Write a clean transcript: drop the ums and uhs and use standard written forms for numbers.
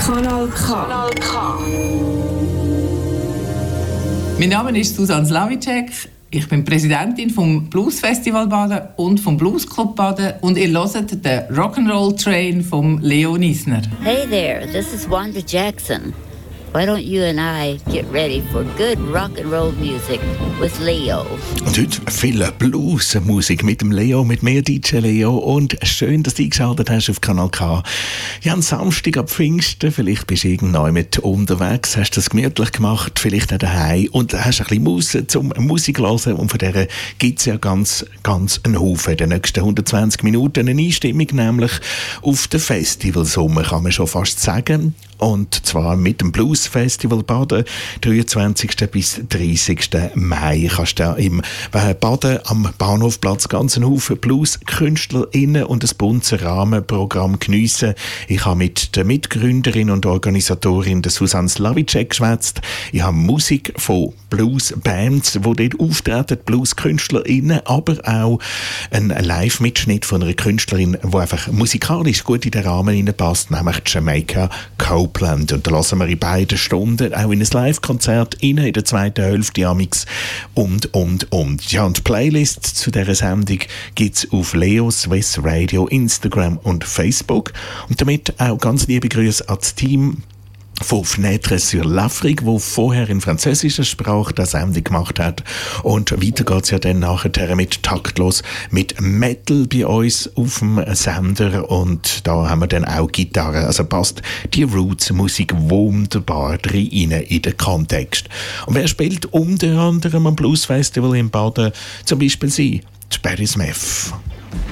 Kanal K. Kanal K. Mein Name ist Susanne Slavíček. Ich bin Präsidentin vom Blues Festival Baden und vom Blues Club Baden und ihr hört den Rock'n'Roll Train vom Leo Niesner. Hey there, this is Wanda Jackson. Why don't you and I get ready for good rock and roll music with Leo? Und heute viel Blues-Musik mit dem Leo, mit mir DJ Leo. Und schön, dass du eingeschaltet hast auf Kanal K. Ja, am Samstag ab Pfingsten, vielleicht bist du irgendwann mit unterwegs, hast das gemütlich gemacht, vielleicht auch daheim und hast ein bisschen Muße zum Musik hören. Und von der gibt es ja ganz einen Haufen. In den nächsten 120 Minuten eine Einstimmung, nämlich auf den Festivalsommer, kann man schon fast sagen. Und zwar mit dem Blues Festival Baden, 23. bis 30. Mai. Kannst du im Baden am Bahnhofplatz ganz einen Haufen Blues-KünstlerInnen und ein buntes Rahmenprogramm geniessen. Ich habe mit der Mitgründerin und Organisatorin der Susanne Slavíček geschwätzt. Ich habe Musik von Blues-Bands, die dort auftreten, Blues-KünstlerInnen, aber auch ein Live-Mitschnitt von einer Künstlerin, die einfach musikalisch gut in den Rahmen passt, nämlich Jamaica Copeland. Und da lassen wir in beiden Stunden auch in ein Live-Konzert rein, in der zweiten Hälfte amix und. Ja, und die Playlist zu dieser Sendung gibt es auf Leo Swiss Radio, Instagram und Facebook. Und damit auch ganz liebe Grüße an das Team von Fenêtre sur l'Afrique, wo vorher in französischer Sprache die Sendung gemacht hat. Und weiter geht es ja dann nachher mit Taktlos, mit Metal bei uns auf dem Sender. Und da haben wir dann auch Gitarre. Also passt die Roots-Musik wunderbar rein in den Kontext. Und wer spielt unter anderem am Blues Festival in Baden? Zum Beispiel sie, Patti Smith.